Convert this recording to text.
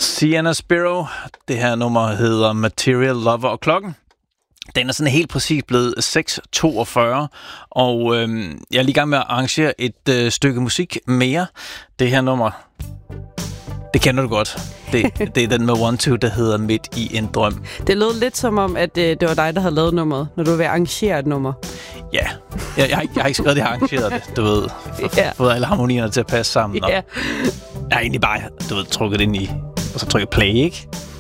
Sienna Spiro. Det her nummer hedder Material Lover, og klokken den er sådan helt præcis blevet 6:42, og jeg er lige i gang med at arrangere et stykke musik mere. Det her nummer, det kender du godt. Det er den med One-Two, der hedder Midt i en drøm. Det lød lidt som om, at det var dig, der havde lavet nummeret, når du vil arrangere et nummer. Ja, jeg har ikke skrevet det, jeg har arrangeret det, du ved. Fået alle harmonierne til at passe sammen. Og jeg har egentlig bare, du ved, trukket ind i, og så trykker play, ikke?